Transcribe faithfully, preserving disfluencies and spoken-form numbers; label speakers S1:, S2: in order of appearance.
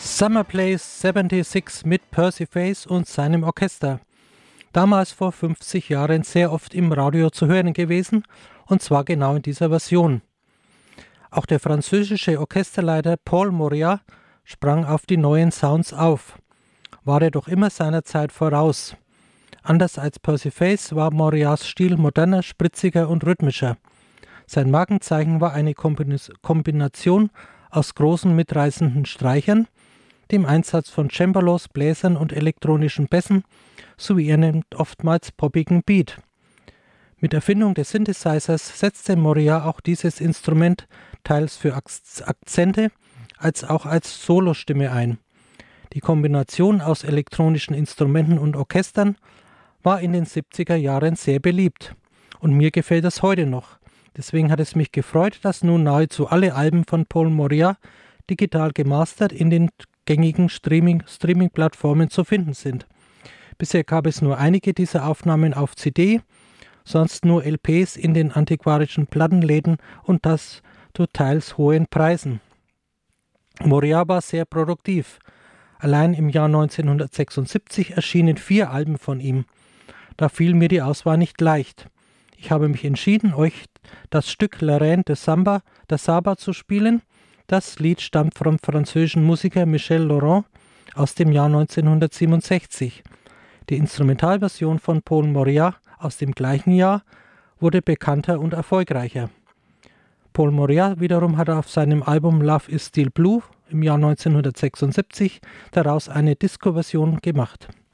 S1: Summer Place sechsundsiebzig mit Percyface und seinem Orchester. Damals vor fünfzig Jahren sehr oft im Radio zu hören gewesen, und zwar genau in dieser Version. Auch der französische Orchesterleiter Paul Moria sprang auf die neuen Sounds auf. War er doch immer seiner Zeit voraus. Anders als Percyface war Morias Stil moderner, spritziger und rhythmischer. Sein Markenzeichen war eine Kombination aus großen mitreißenden Streichern, dem Einsatz von Cembalos, Bläsern und elektronischen Bässen sowie einem oftmals poppigen Beat. Mit Erfindung des Synthesizers setzte Moria auch dieses Instrument teils für Akzente als auch als Solostimme ein. Die Kombination aus elektronischen Instrumenten und Orchestern war in den siebziger Jahren sehr beliebt. Und mir gefällt das heute noch. Deswegen hat es mich gefreut, dass nun nahezu alle Alben von Paul Moria digital gemastert in den gängigen Streaming, Streaming-Plattformen zu finden sind. Bisher gab es nur einige dieser Aufnahmen auf C D, sonst nur L Ps in den antiquarischen Plattenläden und das zu teils hohen Preisen. Moria war sehr produktiv. Allein im Jahr neunzehnhundertsechsundsiebzig erschienen vier Alben von ihm. Da fiel mir die Auswahl nicht leicht. Ich habe mich entschieden, euch das Stück La Reine de Samba, de Saba zu spielen. Das Lied stammt vom französischen Musiker Michel Laurent aus dem Jahr neunzehnhundertsiebenundsechzig. Die Instrumentalversion von Paul Moria aus dem gleichen Jahr wurde bekannter und erfolgreicher. Paul Moria wiederum hat auf seinem Album Love is Still Blue im Jahr neunzehnhundertsechsundsiebzig daraus eine Disco-Version gemacht.